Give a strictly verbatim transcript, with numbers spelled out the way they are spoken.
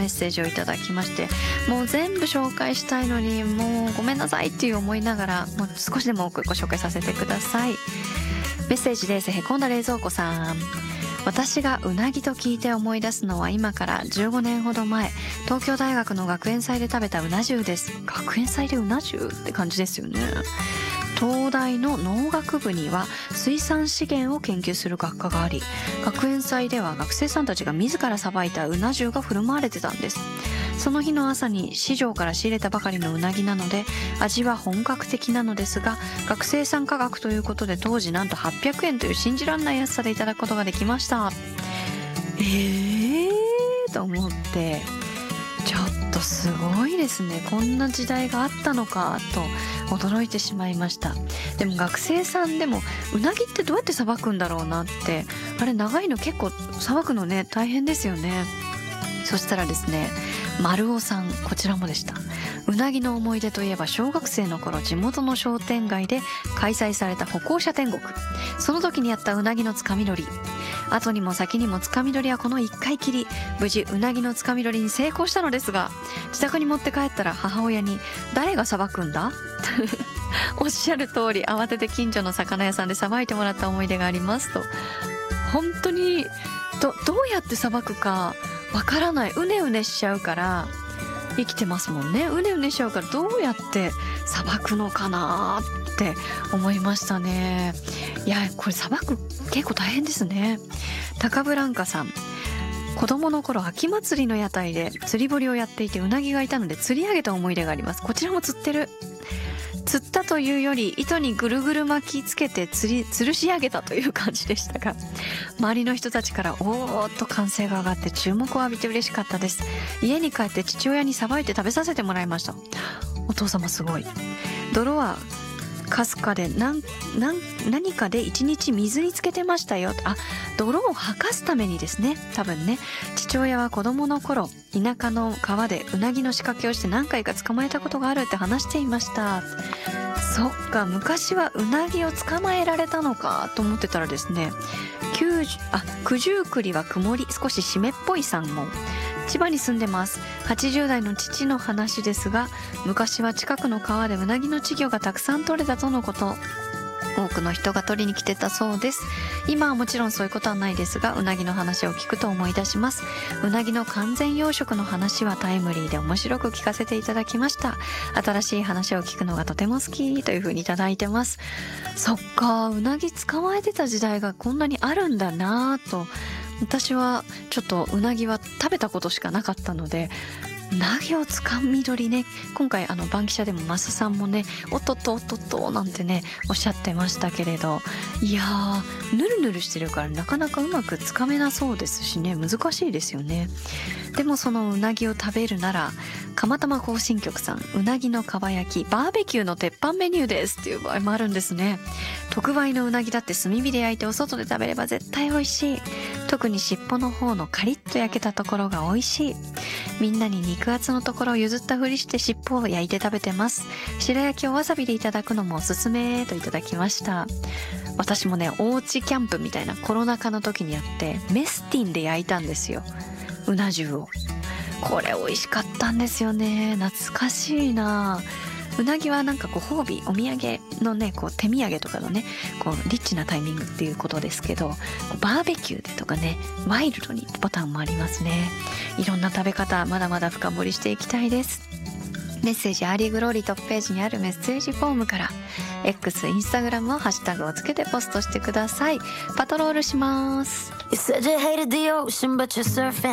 メッセージをいただきまして、もう全部紹介したいのにもうごめんなさいっていう思いながら、もう少しでも多くご紹介させてください。メッセージです。へこんだ冷蔵庫さん、私がうなぎと聞いて思い出すのは今からじゅうごねんほど前、東京大学の学園祭で食べたうな重です。学園祭でうな重って感じですよね。東大の農学部には水産資源を研究する学科があり、学園祭では学生さんたちが自らさばいたうな重が振る舞われてたんです。その日の朝に市場から仕入れたばかりのうなぎなので、味は本格的なのですが、学生さん価格ということで当時なんとはっぴゃくえんという信じられない安さでいただくことができました。えーと思って、ちょっとすごいですね。こんな時代があったのかと驚いてしまいました。でも学生さんでもうなぎってどうやってさばくんだろうなって、あれ長いの結構さばくのね大変ですよね。そしたらですね、丸尾さん、こちらもでした。うなぎの思い出といえば小学生の頃、地元の商店街で開催された歩行者天国、その時にやったうなぎのつかみ取り、後にも先にもつかみ取りはこのいっかいきり、無事うなぎのつかみ取りに成功したのですが、自宅に持って帰ったら母親に誰がさばくんだおっしゃる通り慌てて近所の魚屋さんでさばいてもらった思い出がありますと。本当に ど, どうやってさばくかわからない、うねうねしちゃうから生きてますもんね。うねうねしちゃうからどうやってさばくのかなって思いましたね。いやこれさばく結構大変ですね。高ブランカさん、子供の頃秋祭りの屋台で釣り堀をやっていてうなぎがいたので釣り上げた思い出があります。こちらも釣ってる。釣ったというより糸にぐるぐる巻きつけて釣り吊るし上げたという感じでしたが、周りの人たちからおーっと歓声が上がって注目を浴びて嬉しかったです。家に帰って父親にさばいて食べさせてもらいました。お父様すごい。泥はかすかで何何かで一日水につけてましたよ。あ、泥を吐かすためにですね、多分ね。父親は子供の頃田舎の川でうなぎの仕掛けをして何回か捕まえたことがあるって話していました。そっか、昔はうなぎを捕まえられたのかと思ってたらですね、きゅうじゅうあ九十九里は曇り、少し湿っぽい山門、千葉に住んでます。はちじゅう代の父の話ですが、昔は近くの川でうなぎの稚魚がたくさん取れたとのこと。多くの人が取りに来てたそうです。今はもちろんそういうことはないですが、うなぎの話を聞くと思い出します。うなぎの完全養殖の話はタイムリーで面白く聞かせていただきました。新しい話を聞くのがとても好きというふうにいただいてます。そっか、うなぎ捕まえてた時代がこんなにあるんだなぁと。私はちょっとうなぎは食べたことしかなかったので、うなぎをつかみ取りね、今回あのバンキシャでもマスさんもね、おっとっとおっとっとなんてねおっしゃってましたけれど、いやーぬるぬるしてるからなかなかうまくつかめなそうですしね、難しいですよね。でもそのうなぎを食べるなら、釜玉行進曲さん、うなぎのかば焼きバーベキューの鉄板メニューですっていう場合もあるんですね。特売のうなぎだって炭火で焼いてお外で食べれば絶対美味しい。特に尻尾の方のカリッと焼けたところが美味しい。みんなに肉厚のところを譲ったふりして尻尾を焼いて食べてます。白焼きをわさびでいただくのもおすすめといただきました。私もね、おうちキャンプみたいなコロナ禍の時にやってメスティンで焼いたんですよ、うな重を。これ美味しかったんですよね。懐かしいな。うなぎはなんかご褒美、お土産のね、こう手土産とかのね、こうリッチなタイミングっていうことですけど、バーベキューでとかね、ワイルドにボタンもありますね。いろんな食べ方まだまだ深掘りしていきたいです。メッセージアーリーグローリートップページにあるメッセージフォームから X、インスタグラムをハッシュタグをつけてポストしてください。パトロールします。You said you hated the ocean, but you're surfing